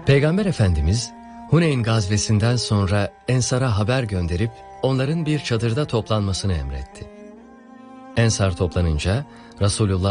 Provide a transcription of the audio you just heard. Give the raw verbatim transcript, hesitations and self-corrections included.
Peygamber Efendimiz Huneyn gazvesinden sonra Ensar'a haber gönderip onların bir çadırda toplanmasını emretti. Ensar toplanınca Resulullah